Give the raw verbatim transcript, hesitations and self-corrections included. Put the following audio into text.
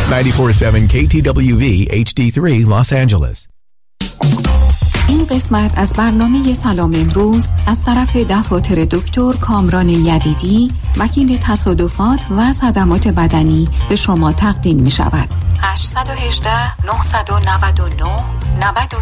نود و چهار ممیز هفت کی تی دبلیو وی اچ دی سه Los Angeles. این قسمت از برنامه سلام امروز از طرف دفاتر دکتر کامران یدیدی، وکیل تصادفات و صدمات بدنی به شما تقدیم می شود. هشت یک هشت نه نه نه نه